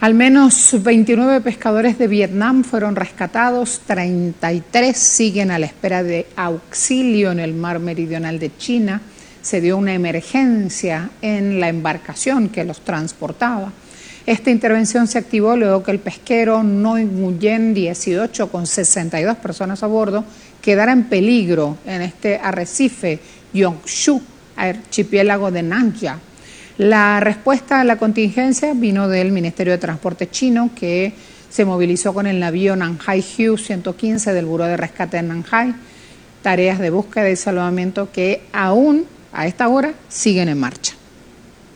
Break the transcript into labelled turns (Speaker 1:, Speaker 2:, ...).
Speaker 1: Al menos 29 pescadores de Vietnam fueron rescatados, 33 siguen a la espera de auxilio en el mar meridional de China. Se dio una emergencia en la embarcación que los transportaba. Esta intervención se activó luego que el pesquero Noi Nguyen 18, con 62 personas a bordo, quedara en peligro en este arrecife Yeongshu, archipiélago de Nang Ya. La respuesta a la contingencia vino del Ministerio de Transporte chino, que se movilizó con el navío Nanhai Hu 115 del Buró de Rescate de Nanhai. Tareas de búsqueda y salvamento que aún a esta hora siguen en marcha.